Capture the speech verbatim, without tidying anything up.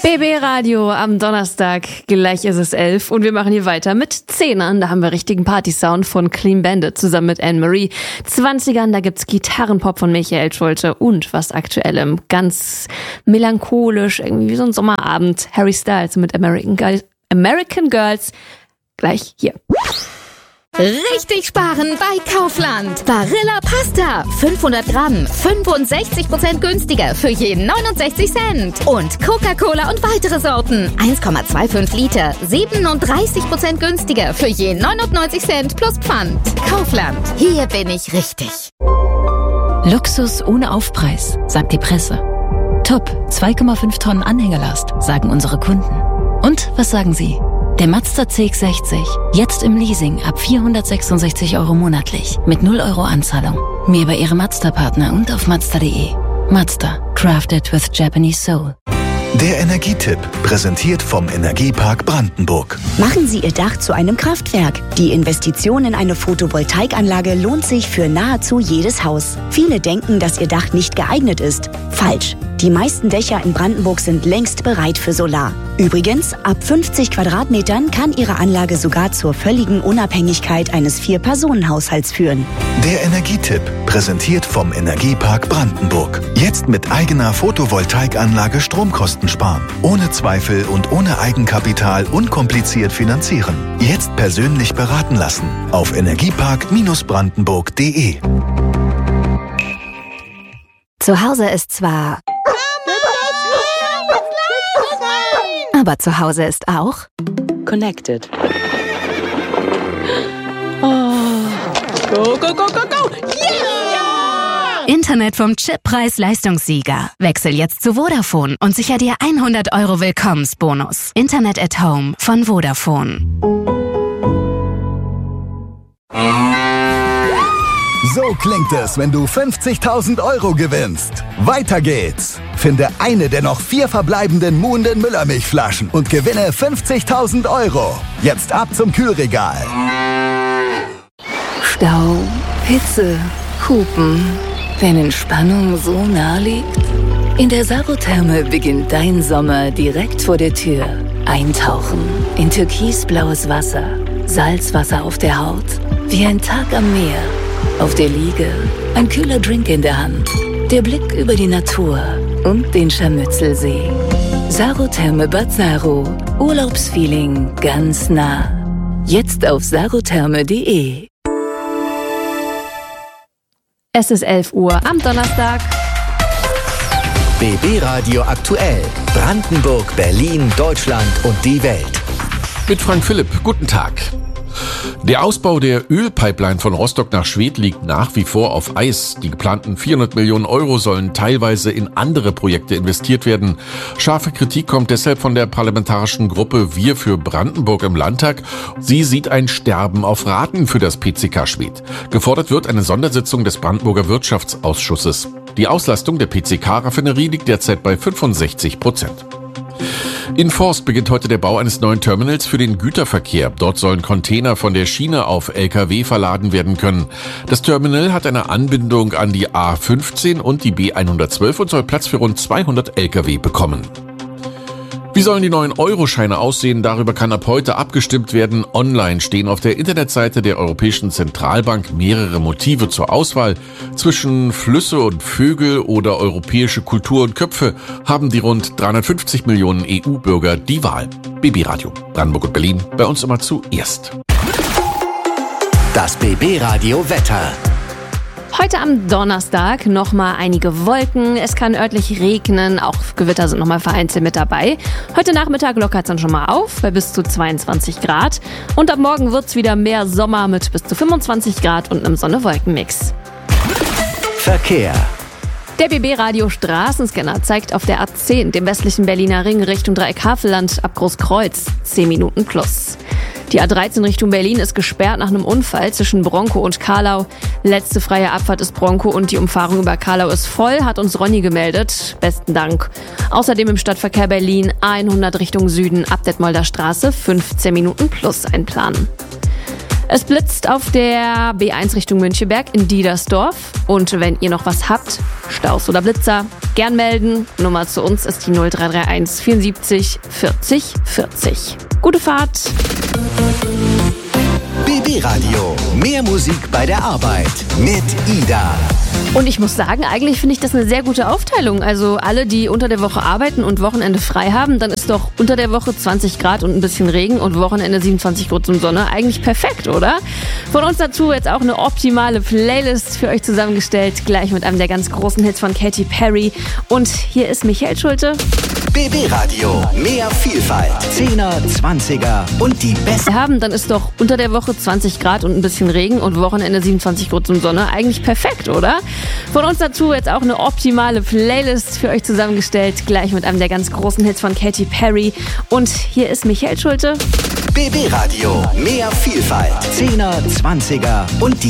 B B Radio am Donnerstag, gleich ist es elf und wir machen hier weiter mit Zehnern. Da haben wir richtigen Party-Sound von Clean Bandit zusammen mit Anne-Marie. Zwanzigern, da gibt's Gitarrenpop von Michael Schulte und was Aktuellem. Ganz melancholisch, irgendwie wie so ein Sommerabend. Harry Styles mit American Girls. American Girls. Gleich hier. Richtig sparen bei Kaufland. Barilla Pasta. fünfhundert Gramm. fünfundsechzig Prozent günstiger für jeden neunundsechzig Cent. Und Coca-Cola und weitere Sorten. eins Komma fünfundzwanzig Liter. siebenunddreißig Prozent günstiger für jeden neunundneunzig Cent plus Pfand. Kaufland. Hier bin ich richtig. Luxus ohne Aufpreis, sagt die Presse. Top, zwei Komma fünf Tonnen Anhängerlast, sagen unsere Kunden. Und was sagen Sie? Der Mazda C X sechzig, jetzt im Leasing ab vierhundertsechsundsechzig Euro monatlich, mit null Euro Anzahlung. Mehr bei Ihrem Mazda-Partner und auf Mazda punkt de. Mazda, crafted with Japanese soul. Der Energietipp, präsentiert vom Energiepark Brandenburg. Machen Sie Ihr Dach zu einem Kraftwerk. Die Investition in eine Photovoltaikanlage lohnt sich für nahezu jedes Haus. Viele denken, dass Ihr Dach nicht geeignet ist. Falsch. Die meisten Dächer in Brandenburg sind längst bereit für Solar. Übrigens, ab fünfzig Quadratmetern kann Ihre Anlage sogar zur völligen Unabhängigkeit eines Vier-Personen-Haushalts führen. Der Energietipp, präsentiert vom Energiepark Brandenburg. Jetzt mit eigener Photovoltaikanlage Stromkosten sparen. Ohne Zweifel und ohne Eigenkapital unkompliziert finanzieren. Jetzt persönlich beraten lassen. Auf energiepark Brandenburg punkt de. Zu Hause ist zwar... Aber zu Hause ist auch... Connected. Oh. Go, go, go, go, go! Yeah! Internet vom Chip-Preis-Leistungssieger. Wechsel jetzt zu Vodafone und sicher dir hundert Euro Willkommensbonus. Internet at Home von Vodafone. So klingt es, wenn du fünfzigtausend Euro gewinnst. Weiter geht's. Finde eine der noch vier verbleibenden Muhnden Müllermilchflaschen und gewinne fünfzigtausend Euro. Jetzt ab zum Kühlregal. Stau, Hitze, Hupen. Wenn Entspannung so nah liegt? In der Sarotherme beginnt dein Sommer direkt vor der Tür. Eintauchen in türkisblaues Wasser. Salzwasser auf der Haut. Wie ein Tag am Meer. Auf der Liege, ein kühler Drink in der Hand, der Blick über die Natur und den Scharmützelsee. Sarotherme Bad Saro, Urlaubsfeeling ganz nah. Jetzt auf sarotherme punkt de. Es ist elf Uhr am Donnerstag. B B Radio aktuell. Brandenburg, Berlin, Deutschland und die Welt. Mit Frank Philipp, guten Tag. Der Ausbau der Ölpipeline von Rostock nach Schwedt liegt nach wie vor auf Eis. Die geplanten vierhundert Millionen Euro sollen teilweise in andere Projekte investiert werden. Scharfe Kritik kommt deshalb von der parlamentarischen Gruppe Wir für Brandenburg im Landtag. Sie sieht ein Sterben auf Raten für das P C K Schwedt. Gefordert wird eine Sondersitzung des Brandenburger Wirtschaftsausschusses. Die Auslastung der P C K-Raffinerie liegt derzeit bei fünfundsechzig Prozent. In Forst beginnt heute der Bau eines neuen Terminals für den Güterverkehr. Dort sollen Container von der Schiene auf L K W verladen werden können. Das Terminal hat eine Anbindung an die A fünfzehn und die B hundertzwölf und soll Platz für rund zweihundert L K W bekommen. Wie sollen die neuen Euroscheine aussehen? Darüber kann ab heute abgestimmt werden. Online stehen auf der Internetseite der Europäischen Zentralbank mehrere Motive zur Auswahl. Zwischen Flüsse und Vögel oder europäische Kultur und Köpfe haben die rund dreihundertfünfzig Millionen E U-Bürger die Wahl. B B Radio, Brandenburg und Berlin, bei uns immer zuerst. Das B B Radio Wetter. Heute am Donnerstag nochmal einige Wolken. Es kann örtlich regnen. Auch Gewitter sind nochmal vereinzelt mit dabei. Heute Nachmittag lockert es dann schon mal auf bei bis zu zweiundzwanzig Grad. Und ab morgen wird es wieder mehr Sommer mit bis zu fünfundzwanzig Grad und einem Sonne-Wolken-Mix. Verkehr. Der B B-Radio Straßenscanner zeigt auf der A zehn, dem westlichen Berliner Ring, Richtung Dreieck-Havelland ab Großkreuz zehn Minuten plus. Die A dreizehn Richtung Berlin ist gesperrt nach einem Unfall zwischen Bronkow und Carlau. Letzte freie Abfahrt ist Bronkow und die Umfahrung über Carlau ist voll, hat uns Ronny gemeldet. Besten Dank. Außerdem im Stadtverkehr Berlin hundert Richtung Süden ab Detmolder Straße fünfzehn Minuten plus einplanen. Es blitzt auf der B eins Richtung Müncheberg in Diedersdorf. Und wenn ihr noch was habt, Staus oder Blitzer, gern melden. Nummer zu uns ist die null drei drei eins vierundsiebzig vierzig vierzig. Gute Fahrt! B B Radio. Mehr Musik bei der Arbeit mit Ida. Und ich muss sagen, eigentlich finde ich das eine sehr gute Aufteilung. Also alle, die unter der Woche arbeiten und Wochenende frei haben, dann ist doch unter der Woche zwanzig Grad und ein bisschen Regen und Wochenende siebenundzwanzig Grad und Sonne eigentlich perfekt, oder? Von uns dazu jetzt auch eine optimale Playlist für euch zusammengestellt, gleich mit einem der ganz großen Hits von Katy Perry. Und hier ist Michael Schulte. B B Radio. Mehr Vielfalt. Zehner, Zwanziger und die besten. haben, dann ist doch unter der Woche zwanzig Grad und ein bisschen Regen und Wochenende siebenundzwanzig Grad und Sonne eigentlich perfekt, oder? Von uns dazu jetzt auch eine optimale Playlist für euch zusammengestellt, gleich mit einem der ganz großen Hits von Katy Perry. Und hier ist Michael Schulte. B B Radio. Mehr Vielfalt. Zehner, Zwanziger und die